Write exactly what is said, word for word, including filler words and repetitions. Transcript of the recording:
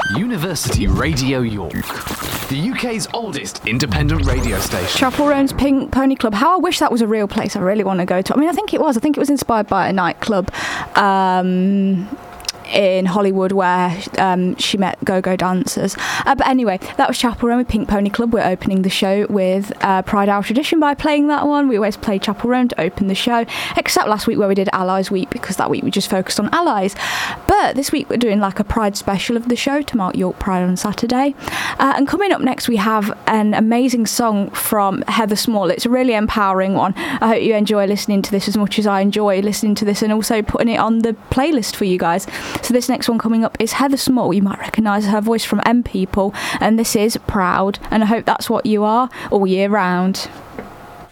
University Radio York, the U K's oldest independent radio station. Chapel Roan's Pink Pony Club. How I wish that was a real place I really want to go to. I mean, I think it was. I think it was inspired by a nightclub um, in Hollywood where um, she met go-go dancers. Uh, but anyway, that was Chapel Roan with Pink Pony Club. We're opening the show with uh, Pride Our Tradition by playing that one. We always play Chapel Roan to open the show, except last week where we did Allies Week, because that week we just focused on allies. But this week we're doing like a Pride special of the show to mark York Pride on Saturday. Uh, and coming up next we have an amazing song from Heather Small. It's a really empowering one. I hope you enjoy listening to this as much as I enjoy listening to this and also putting it on the playlist for you guys. So this next one coming up is Heather Small. You might recognise her voice from M People, and this is Proud, and I hope that's what you are all year round.